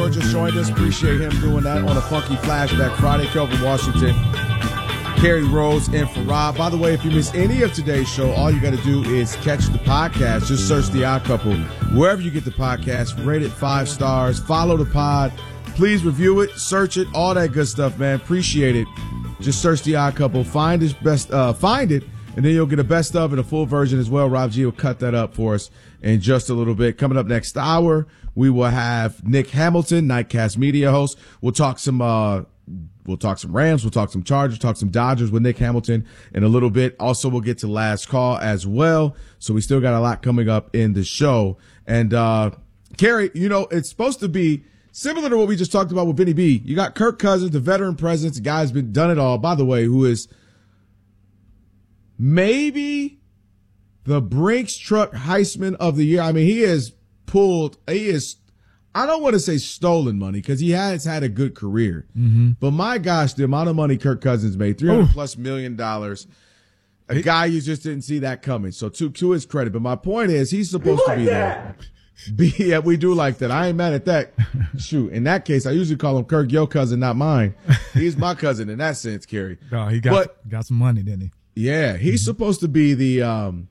George just joined us. Appreciate him doing that on a Funky Flashback Friday. Kelvin Washington, Kerry Rose, and for Rob. By the way, if you miss any of today's show, all you got to do is catch the podcast. Just search The Odd Couple wherever you get the podcast. Rate it 5 stars. Follow the pod. Please review it, search it, all that good stuff, man. Appreciate it. Just search The Odd Couple. Find it, and then you'll get a best of and a full version as well. Rob G will cut that up for us in just a little bit. Coming up next hour, we will have Nick Hamilton, Nightcast Media host. We'll talk some Rams, we'll talk some Chargers, talk some Dodgers with Nick Hamilton in a little bit. Also, we'll get to Last Call as well. So we still got a lot coming up in the show. And, Kerry, it's supposed to be similar to what we just talked about with Vinny B. You got Kirk Cousins, the veteran presence, the guy's done it all, by the way, who is maybe the Brinks Truck Heisman of the year. I mean, I don't want to say stolen money because he has had a good career. Mm-hmm. But my gosh, the amount of money Kirk Cousins made, $300+ million, a guy you just didn't see that coming. So to his credit. But my point is he's supposed to be there. Yeah, we do like that. I ain't mad at that. Shoot, in that case, I usually call him Kirk, your cousin, not mine. He's my cousin in that sense, Kerry. No, he got some money, didn't he? Yeah, he's supposed to be the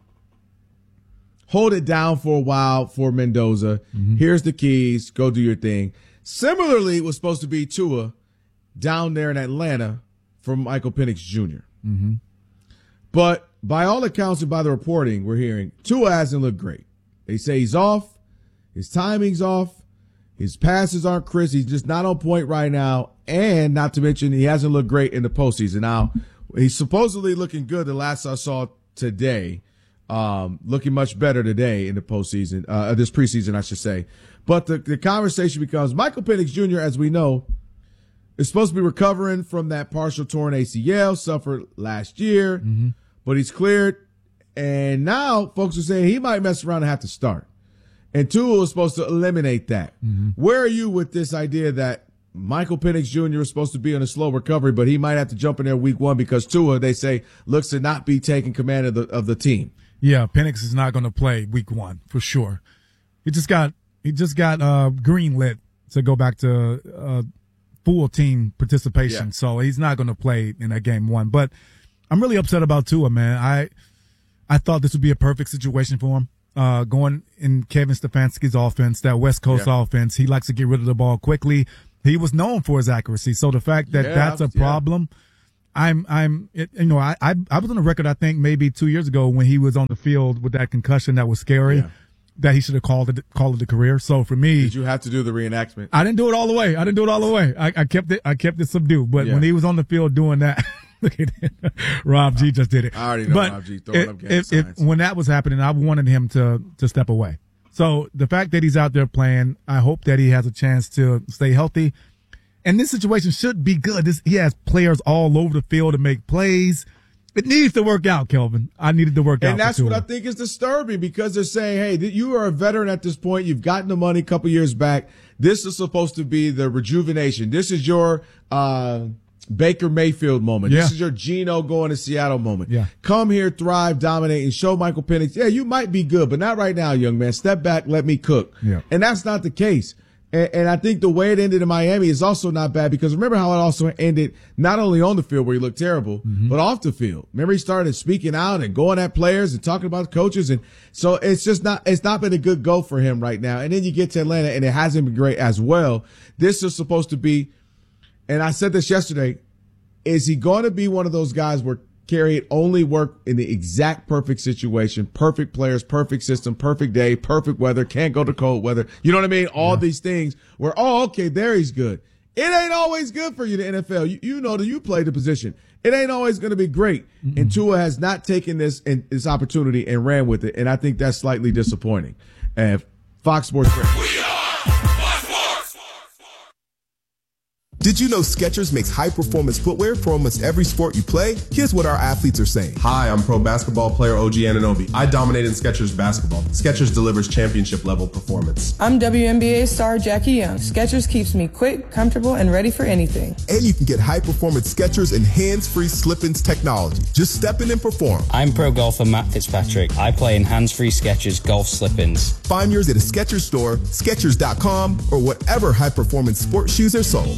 hold it down for a while for Mendoza. Mm-hmm. Here's the keys. Go do your thing. Similarly, it was supposed to be Tua down there in Atlanta for Michael Penix Jr. Mm-hmm. But by all accounts and by the reporting we're hearing, Tua hasn't looked great. They say he's off. His timing's off. His passes aren't crisp. He's just not on point right now. And not to mention, he hasn't looked great in the postseason. Now, he's supposedly looking good the last I saw today. Looking much better today in the postseason, this preseason, I should say. But the conversation becomes Michael Penix Jr., as we know, is supposed to be recovering from that partial torn ACL suffered last year, mm-hmm. but he's cleared. And now folks are saying he might mess around and have to start. And Tua is supposed to eliminate that. Mm-hmm. Where are you with this idea that Michael Penix Jr. is supposed to be on a slow recovery, but he might have to jump in there week 1 because Tua, they say, looks to not be taking command of the team? Yeah, Penix is not going to play week 1 for sure. He just got greenlit to go back to full team participation. Yeah. So he's not going to play in that game 1. But I'm really upset about Tua, man. I thought this would be a perfect situation for him. Going in Kevin Stefanski's offense, that West Coast offense, he likes to get rid of the ball quickly. He was known for his accuracy. So the fact that that's a problem, I was on the record, I think maybe 2 years ago when he was on the field with that concussion that was scary, that he should have called it a career. So for me, did you have to do the reenactment? I didn't do it all the way. I kept it subdued. But when he was on the field doing that, look at it. Rob G just did it. I already know Rob G throwing up game signs. When that was happening, I wanted him to step away. So the fact that he's out there playing, I hope that he has a chance to stay healthy. And this situation should be good. He has players all over the field to make plays. It needs to work out, Kelvin. I needed to work out. And that's what I think is disturbing because they're saying, hey, you are a veteran at this point. You've gotten the money a couple years back. This is supposed to be the rejuvenation. This is your Baker Mayfield moment. Yeah. This is your Geno going to Seattle moment. Yeah. Come here, thrive, dominate, and show Michael Penix, you might be good, but not right now, young man. Step back, let me cook. Yeah. And that's not the case. And I think the way it ended in Miami is also not bad because remember how it also ended not only on the field where he looked terrible, mm-hmm. but off the field. Remember he started speaking out and going at players and talking about coaches. And so it's not been a good go for him right now. And then you get to Atlanta and it hasn't been great as well. This is supposed to be, and I said this yesterday, is he going to be one of those guys where Kerry only work in the exact perfect situation, perfect players, perfect system, perfect day, perfect weather, can't go to cold weather. You know what I mean? All these things where, okay, there he's good. It ain't always good for you, the NFL. You know that you play the position. It ain't always going to be great. Mm-hmm. And Tua has not taken this opportunity and ran with it. And I think that's slightly disappointing. And Fox Sports Radio. Did you know Skechers makes high-performance footwear for almost every sport you play? Here's what our athletes are saying. Hi, I'm pro basketball player OG Anunoby. I dominate in Skechers basketball. Skechers delivers championship-level performance. I'm WNBA star Jackie Young. Skechers keeps me quick, comfortable, and ready for anything. And you can get high-performance Skechers and hands-free slip-ins technology. Just step in and perform. I'm pro golfer Matt Fitzpatrick. I play in hands-free Skechers golf slip-ins. Find yours at a Skechers store, Skechers.com, or whatever high-performance sports shoes are sold.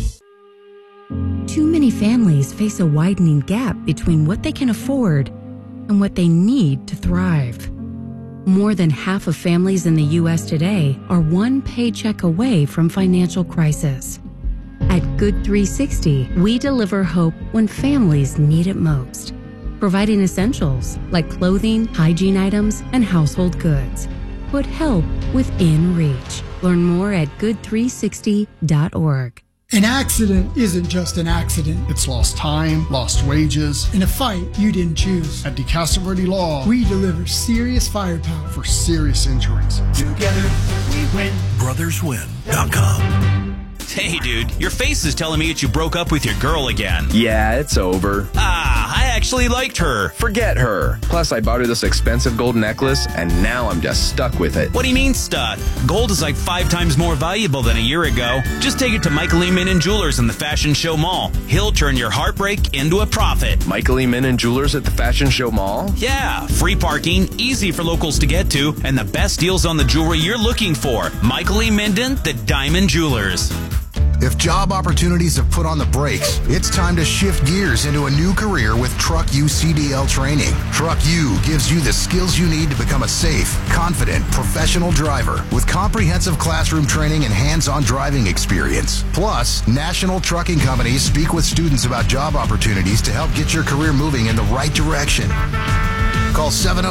Too many families face a widening gap between what they can afford and what they need to thrive. More than half of families in the U.S. today are one paycheck away from financial crisis. At Good 360, we deliver hope when families need it most, providing essentials like clothing, hygiene items, and household goods. Put help within reach. Learn more at good360.org. An accident isn't just an accident. It's lost time, lost wages, in a fight you didn't choose. At DeCastro Law, we deliver serious firepower for serious injuries. Together, we win. BrothersWin.com. Hey, dude, your face is telling me that you broke up with your girl again. Yeah, it's over. I actually liked her. Forget her. Plus, I bought her this expensive gold necklace, and now I'm just stuck with it. What do you mean stuck? Gold is like 5 times more valuable than a year ago. Just take it to Michael E. Minnan Jewelers in the Fashion Show Mall. He'll turn your heartbreak into a profit. Michael E. Minnan Jewelers at the Fashion Show Mall? Yeah, free parking, easy for locals to get to, and the best deals on the jewelry you're looking for. Michael E. Minnan, the Diamond Jewelers. If job opportunities have put on the brakes, it's time to shift gears into a new career with Truck U CDL training. Truck U gives you the skills you need to become a safe, confident, professional driver with comprehensive classroom training and hands-on driving experience. Plus, national trucking companies speak with students about job opportunities to help get your career moving in the right direction. Call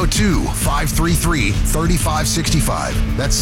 702-533-3565. That's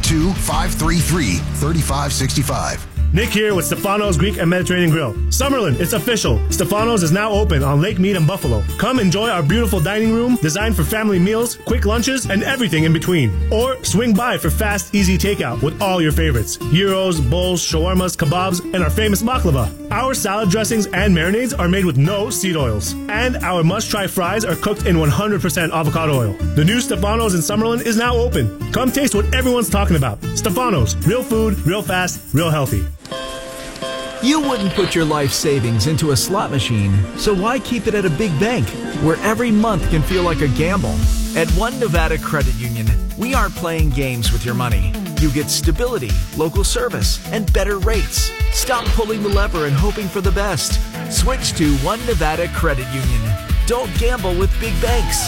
702-533-3565. Nick here with Stefano's Greek and Mediterranean Grill. Summerlin, it's official. Stefano's is now open on Lake Mead and Buffalo. Come enjoy our beautiful dining room designed for family meals, quick lunches, and everything in between. Or swing by for fast, easy takeout with all your favorites. Gyros, bowls, shawarmas, kebabs, and our famous baklava. Our salad dressings and marinades are made with no seed oils. And our must-try fries are cooked in 100% avocado oil. The new Stefano's in Summerlin is now open. Come taste what everyone's talking about. Stefano's, real food, real fast, real healthy. You wouldn't put your life savings into a slot machine, so why keep it at a big bank where every month can feel like a gamble? At One Nevada Credit Union, we aren't playing games with your money. You get stability, local service, and better rates. Stop pulling the lever and hoping for the best. Switch to One Nevada Credit Union. Don't gamble with big banks.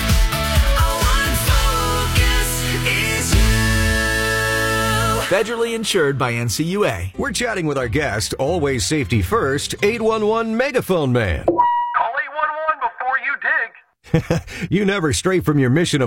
Federally insured by NCUA. We're chatting with our guest, always safety first, 811 Megaphone Man. Call 811 before you dig. You never stray from your mission of